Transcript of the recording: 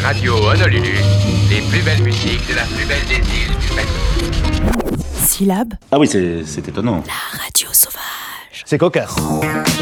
Radio Honolulu, les plus belles musiques de la plus belle des îles du Pacifique. Syllab. Ah oui, c'est étonnant. La radio sauvage. C'est cocasse.